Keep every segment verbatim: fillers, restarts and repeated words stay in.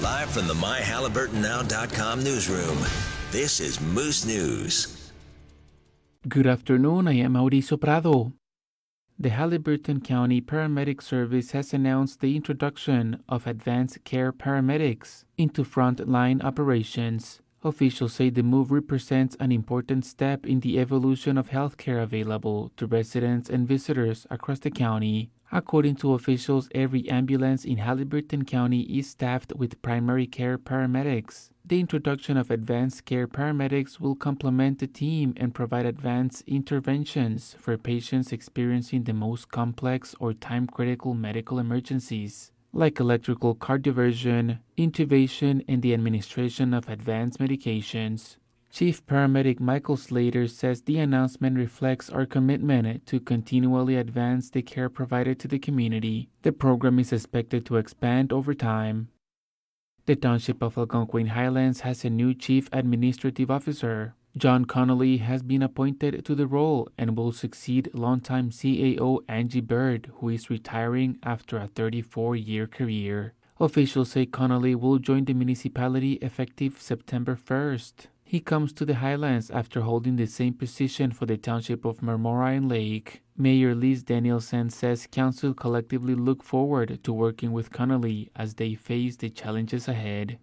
Live from the my halliburton now dot com newsroom, this is Moose News. Good afternoon, I am Mauricio Prado. The Halliburton County Paramedic Service has announced the introduction of advanced care paramedics into frontline operations. Officials say the move represents an important step in the evolution of healthcare available to residents and visitors across the county. According to officials, every ambulance in Halliburton County is staffed with primary care paramedics. The introduction of advanced care paramedics will complement the team and provide advanced interventions for patients experiencing the most complex or time-critical medical emergencies, like electrical cardioversion, intubation, and the administration of advanced medications. Chief Paramedic Michael Slater says the announcement reflects our commitment to continually advance the care provided to the community. The program is expected to expand over time. The Township of Algonquin Highlands has a new Chief Administrative Officer. John Connolly has been appointed to the role and will succeed longtime C A O Angie Bird, who is retiring after a thirty-four-year career. Officials say Connolly will join the municipality effective September first. He comes to the Highlands after holding the same position for the Township of Marmora and Lake. Mayor Liz Danielson says council collectively look forward to working with Connolly as they face the challenges ahead.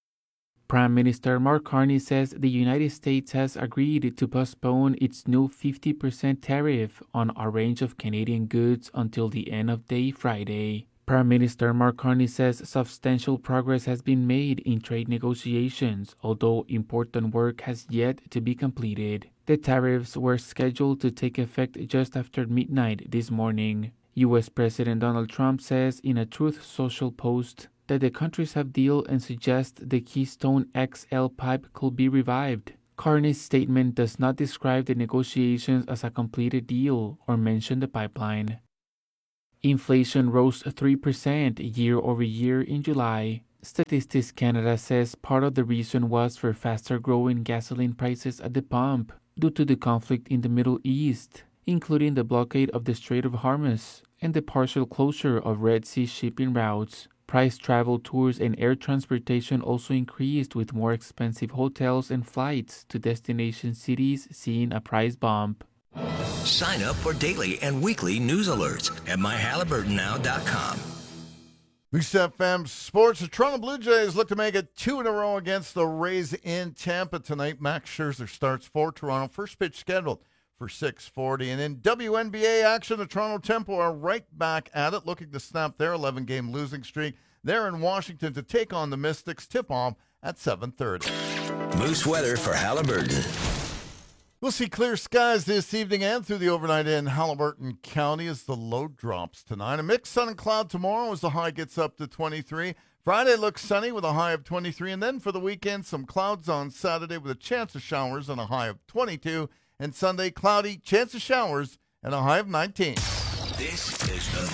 Prime Minister Mark Carney says the United States has agreed to postpone its new fifty percent tariff on a range of Canadian goods until the end of day Friday. Prime Minister Mark Carney says substantial progress has been made in trade negotiations, although important work has yet to be completed. The tariffs were scheduled to take effect just after midnight this morning. U S President Donald Trump says in a Truth Social post that the countries have deal and suggest the Keystone X L pipe could be revived. Carney's statement does not describe the negotiations as a completed deal or mention the pipeline. Inflation rose three percent year over year in July. Statistics Canada says part of the reason was for faster growing gasoline prices at the pump due to the conflict in the Middle East, including the blockade of the Strait of Hormuz and the partial closure of Red Sea shipping routes. Price travel tours and air transportation also increased, with more expensive hotels and flights to destination cities seeing a price bump. Sign up for daily and weekly news alerts at my halliburton now dot com. Moose F M Sports. The Toronto Blue Jays look to make it two in a row against the Rays in Tampa tonight. Max Scherzer starts for Toronto. First pitch scheduled for six forty. And in W N B A action, the Toronto Tempo are right back at it, looking to snap their eleven-game losing streak. They're in Washington to take on the Mystics. Tip-off at seven thirty. Moose weather for Halliburton. We'll see clear skies this evening and through the overnight in Halliburton County as the low drops tonight. A mixed sun and cloud tomorrow as the high gets up to twenty-three. Friday looks sunny with a high of twenty-three. And then for the weekend, some clouds on Saturday with a chance of showers and a high of twenty-two. And Sunday, cloudy, chance of showers and a high of nineteen. This is the